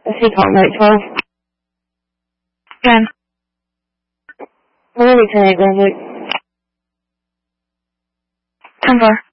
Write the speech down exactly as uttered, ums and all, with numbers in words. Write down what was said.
Let's see, can't make twelve. Again. What are we saying, one week? ten four.